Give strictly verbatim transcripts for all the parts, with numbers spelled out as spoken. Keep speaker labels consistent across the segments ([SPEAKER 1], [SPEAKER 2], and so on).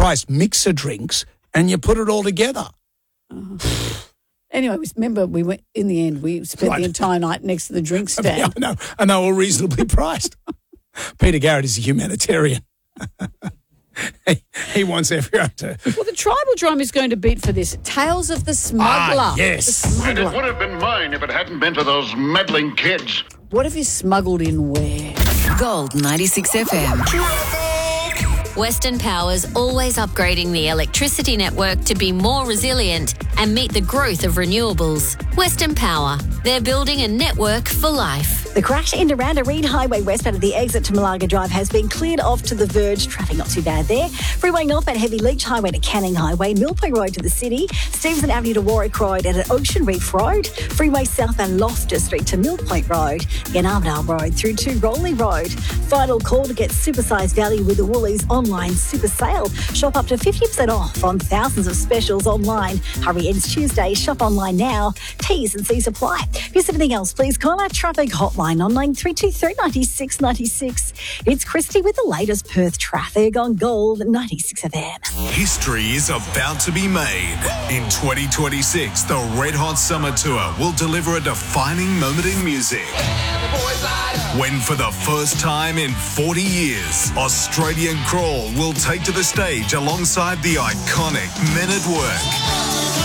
[SPEAKER 1] priced mixer drinks and you put it all together.
[SPEAKER 2] Uh, anyway, remember, we went in the end, we spent right. the entire night next to the drink stand.
[SPEAKER 1] I know, and they were reasonably priced. Peter Garrett is a humanitarian. he, he wants everyone to...
[SPEAKER 2] Well, the tribal drum is going to beat for this. Tales of the Smuggler.
[SPEAKER 1] Ah, yes.
[SPEAKER 2] The smuggler.
[SPEAKER 3] And it would have been mine if it hadn't been for those meddling kids.
[SPEAKER 2] What have you smuggled in where?
[SPEAKER 4] Gold ninety-six F M.
[SPEAKER 5] Western Power's always upgrading the electricity network to be more resilient and meet the growth of renewables. Western Power, they're building a network for life.
[SPEAKER 6] The crash in Duranda Reed Highway westbound of the exit to Malaga Drive has been cleared off to the verge. Traffic not too bad there. Freeway northbound Heavy Leach Highway to Canning Highway, Millpoint Road to the city, Stevenson Avenue to Warwick Road and at Ocean Reef Road, Freeway southbound Loftus Street to Millpoint Road, again Armadale Road through to Rowley Road. Final call to get supersized value with the Woolies online super sale. Shop up to fifty percent off on thousands of specials online. Hurry ends Tuesday. Shop online now. T's and C's apply. If there's anything else, please call our traffic hotline on nine three two three nine six nine six. It's Christy with the latest Perth traffic on Gold ninety-six F M.
[SPEAKER 7] History is about to be made. In twenty twenty-six, the Red Hot Summer Tour will deliver a defining moment in music. When for the first time in forty years, Australian Crawl will take to the stage alongside the iconic Men at Work.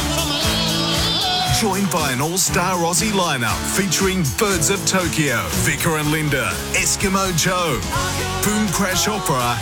[SPEAKER 7] Joined by an all-star Aussie lineup featuring Birds of Tokyo, Vicar and Linda, Eskimo Joe, Boom Crash Opera,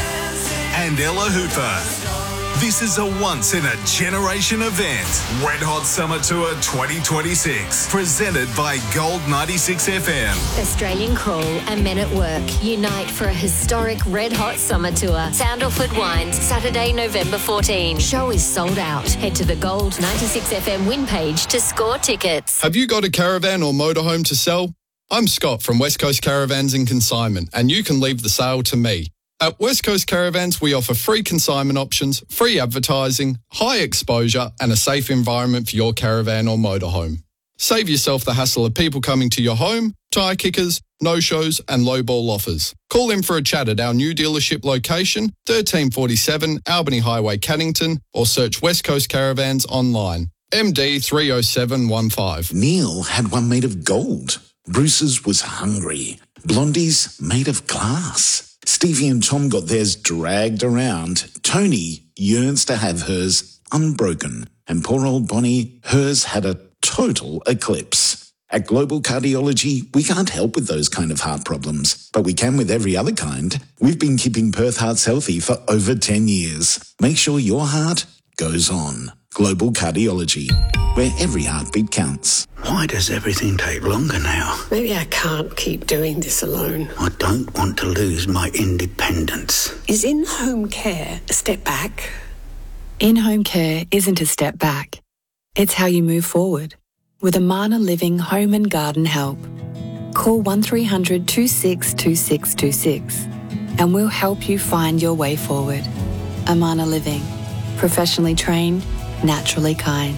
[SPEAKER 7] and Ella Hooper. This is a once-in-a-generation event. Red Hot Summer Tour twenty twenty-six, presented by Gold ninety-six F M.
[SPEAKER 5] Australian Crawl and Men at Work unite for a historic Red Hot Summer Tour. Sandalford Wines, Saturday, November fourteenth. Show is sold out. Head to the Gold ninety-six F M win page to score tickets.
[SPEAKER 8] Have you got a caravan or motorhome to sell? I'm Scott from West Coast Caravans and Consignment, and you can leave the sale to me. At West Coast Caravans, we offer free consignment options, free advertising, high exposure and a safe environment for your caravan or motorhome. Save yourself the hassle of people coming to your home, tyre kickers, no-shows and low-ball offers. Call in for a chat at our new dealership location, thirteen forty-seven Albany Highway, Cannington, or search West Coast Caravans online. M D three oh seven one five.
[SPEAKER 9] Neil had one made of gold. Bruce's was hungry. Blondie's made of glass. Stevie and Tom got theirs dragged around. Tony yearns to have hers unbroken. And poor old Bonnie, hers had a total eclipse. At Global Cardiology, we can't help with those kind of heart problems, but we can with every other kind. We've been keeping Perth hearts healthy for over ten years. Make sure your heart goes on. Global Cardiology, where every heartbeat counts.
[SPEAKER 10] Why does everything take longer now?
[SPEAKER 11] Maybe I can't keep doing this alone.
[SPEAKER 10] I don't want to lose my independence.
[SPEAKER 11] Is in-home care a step back?
[SPEAKER 12] In-home care isn't a step back. It's how you move forward. With Amana Living Home and Garden Help. Call one three hundred two six two six two six and we'll help you find your way forward. Amana Living. Professionally trained, naturally kind.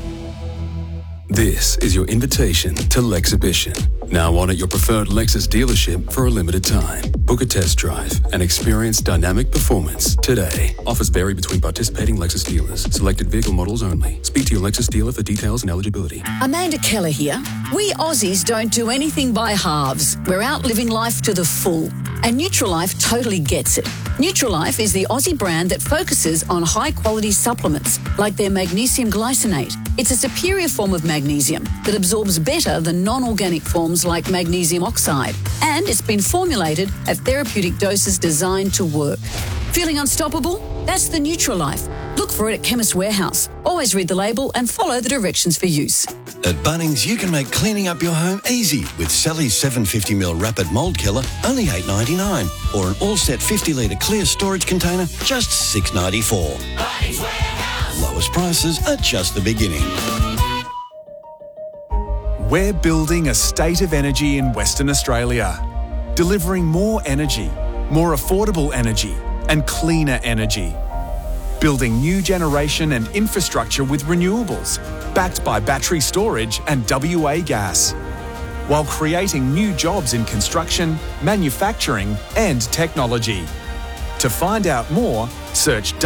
[SPEAKER 13] This is your invitation to Lexhibition. Now on at your preferred Lexus dealership for a limited time. Book a test drive and experience dynamic performance today. Offers vary between participating Lexus dealers. Selected vehicle models only. Speak to your Lexus dealer for details and eligibility.
[SPEAKER 2] Amanda Keller here. We Aussies don't do anything by halves. We're out living life to the full. And Nutrilife totally gets it. Nutrilife is the Aussie brand that focuses on high-quality supplements, like their magnesium glycinate. It's a superior form of magnesium that absorbs better than non-organic forms like magnesium oxide. And it's been formulated at therapeutic doses designed to work. Feeling unstoppable? That's the Nutrilife. Look for it at Chemist Warehouse. Always read the label and follow the directions for use.
[SPEAKER 14] At Bunnings, you can make cleaning up your home easy with Sally's seven hundred fifty milliliter Rapid Mold Killer, only eight dollars ninety-nine, or an all-set fifty litre clear storage container, just six dollars ninety-four. Bunnings Warehouse. Lowest prices are just the beginning.
[SPEAKER 15] We're building a state of energy in Western Australia, delivering more energy, more affordable energy, and cleaner energy. Building new generation and infrastructure with renewables, backed by battery storage and W A gas, while creating new jobs in construction, manufacturing, and technology. To find out more, search